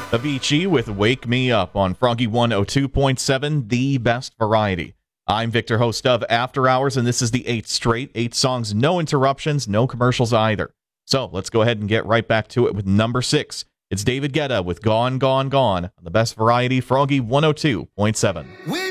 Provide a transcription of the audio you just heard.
Avicii with Wake Me Up on Froggy 102.7, the best variety. I'm Victor, host of After Hours, and this is the 8th straight. 8 songs, no interruptions, no commercials either. So let's go ahead and get right back to it with number 6. It's David Guetta with Gone, Gone, Gone on the best variety, Froggy 102.7.